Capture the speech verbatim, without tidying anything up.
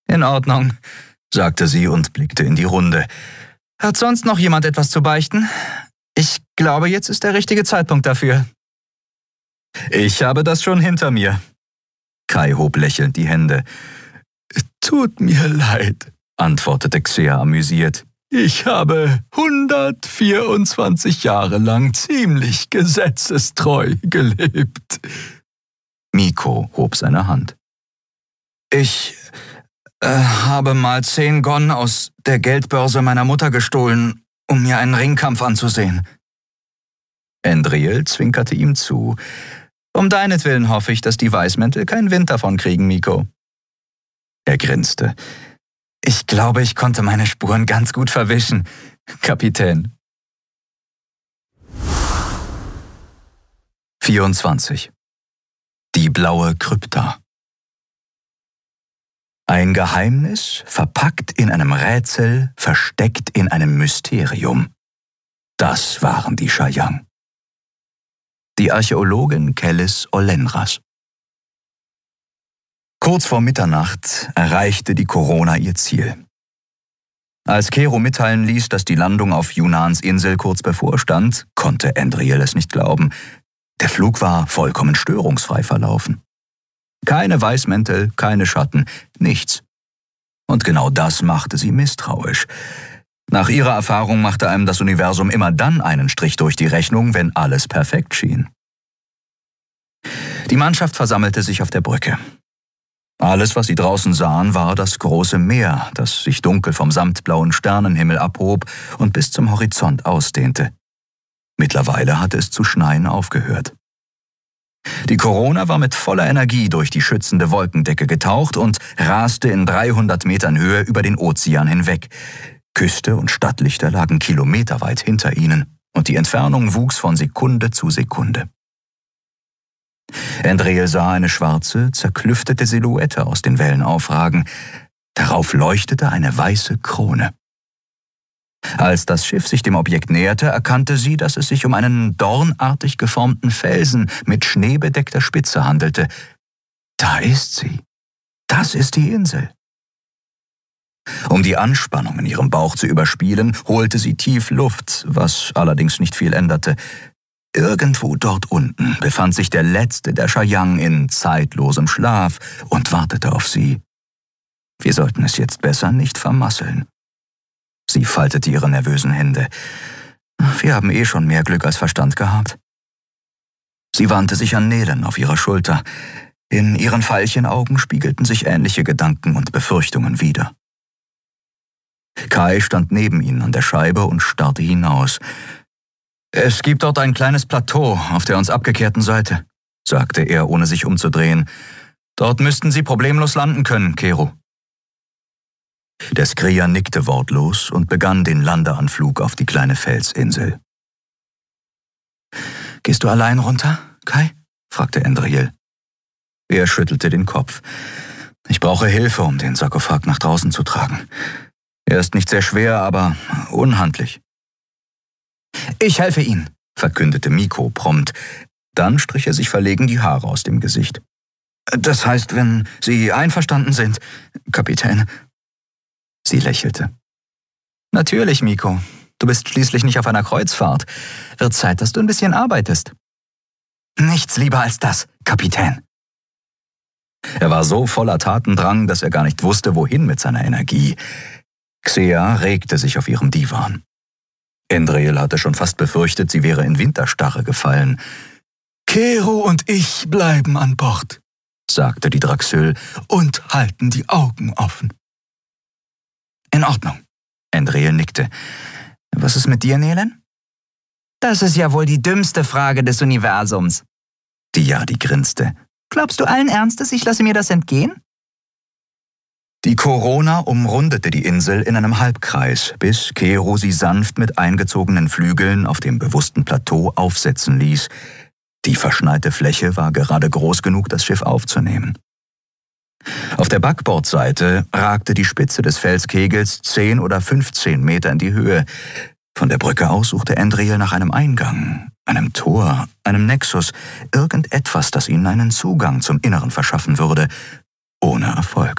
»In Ordnung«, sagte sie und blickte in die Runde. »Hat sonst noch jemand etwas zu beichten? Ich glaube, jetzt ist der richtige Zeitpunkt dafür.« »Ich habe das schon hinter mir.« Kai hob lächelnd die Hände. »Tut mir leid«, antwortete Xea amüsiert. »Ich habe hundertvierundzwanzig Jahre lang ziemlich gesetzestreu gelebt.« Miko hob seine Hand. »Ich äh, habe mal zehn Gon aus der Geldbörse meiner Mutter gestohlen, um mir einen Ringkampf anzusehen.« Endriel zwinkerte ihm zu. »Um deinetwillen hoffe ich, dass die Weißmäntel keinen Wind davon kriegen, Miko.« Er grinste. »Ich glaube, ich konnte meine Spuren ganz gut verwischen, Kapitän.« vierundzwanzig. Die blaue Krypta. Ein Geheimnis, verpackt in einem Rätsel, versteckt in einem Mysterium. Das waren die Chayang. Die Archäologin Kellis Olenras. Kurz vor Mitternacht erreichte die Corona ihr Ziel. Als Kero mitteilen ließ, dass die Landung auf Yunans Insel kurz bevorstand, konnte Endriel es nicht glauben. Der Flug war vollkommen störungsfrei verlaufen. Keine Weißmäntel, keine Schatten, nichts. Und genau das machte sie misstrauisch. Nach ihrer Erfahrung machte einem das Universum immer dann einen Strich durch die Rechnung, wenn alles perfekt schien. Die Mannschaft versammelte sich auf der Brücke. Alles, was sie draußen sahen, war das große Meer, das sich dunkel vom samtblauen Sternenhimmel abhob und bis zum Horizont ausdehnte. Mittlerweile hatte es zu schneien aufgehört. Die Corona war mit voller Energie durch die schützende Wolkendecke getaucht und raste in dreihundert Metern Höhe über den Ozean hinweg. Küste und Stadtlichter lagen kilometerweit hinter ihnen und die Entfernung wuchs von Sekunde zu Sekunde. Endriel sah eine schwarze, zerklüftete Silhouette aus den Wellen aufragen. Darauf leuchtete eine weiße Krone. Als das Schiff sich dem Objekt näherte, erkannte sie, dass es sich um einen dornartig geformten Felsen mit schneebedeckter Spitze handelte. Da ist sie. Das ist die Insel. Um die Anspannung in ihrem Bauch zu überspielen, holte sie tief Luft, was allerdings nicht viel änderte. Irgendwo dort unten befand sich der letzte der Chayang in zeitlosem Schlaf und wartete auf sie. Wir sollten es jetzt besser nicht vermasseln. Sie faltete ihre nervösen Hände. Wir haben eh schon mehr Glück als Verstand gehabt. Sie wandte sich an Nelen auf ihrer Schulter. In ihren Veilchenaugen spiegelten sich ähnliche Gedanken und Befürchtungen wider. Kai stand neben ihnen an der Scheibe und starrte hinaus. »Es gibt dort ein kleines Plateau auf der uns abgekehrten Seite«, sagte er, ohne sich umzudrehen. »Dort müssten Sie problemlos landen können, Kero.« Der Skrier nickte wortlos und begann den Landeanflug auf die kleine Felsinsel. »Gehst du allein runter, Kai?« fragte Endriel. Er schüttelte den Kopf. »Ich brauche Hilfe, um den Sarkophag nach draußen zu tragen. Er ist nicht sehr schwer, aber unhandlich.« »Ich helfe Ihnen«, verkündete Miko prompt. Dann strich er sich verlegen die Haare aus dem Gesicht. »Das heißt, wenn Sie einverstanden sind, Kapitän.« Sie lächelte. »Natürlich, Miko. Du bist schließlich nicht auf einer Kreuzfahrt. Wird Zeit, dass du ein bisschen arbeitest.« »Nichts lieber als das, Kapitän.« Er war so voller Tatendrang, dass er gar nicht wusste, wohin mit seiner Energie. Xea regte sich auf ihrem Divan. Endriel hatte schon fast befürchtet, sie wäre in Winterstarre gefallen. »Kero und ich bleiben an Bord«, sagte die Draxyl, »und halten die Augen offen.« »In Ordnung«, Endriel nickte. »Was ist mit dir, Nelen?« »Das ist ja wohl die dümmste Frage des Universums.« Die Jadi grinste. »Glaubst du allen Ernstes, ich lasse mir das entgehen?« Die Corona umrundete die Insel in einem Halbkreis, bis Kero sie sanft mit eingezogenen Flügeln auf dem bewussten Plateau aufsetzen ließ. Die verschneite Fläche war gerade groß genug, das Schiff aufzunehmen. Auf der Backbordseite ragte die Spitze des Felskegels zehn oder fünfzehn Meter in die Höhe. Von der Brücke aus suchte Endriel nach einem Eingang, einem Tor, einem Nexus, irgendetwas, das ihnen einen Zugang zum Inneren verschaffen würde, ohne Erfolg.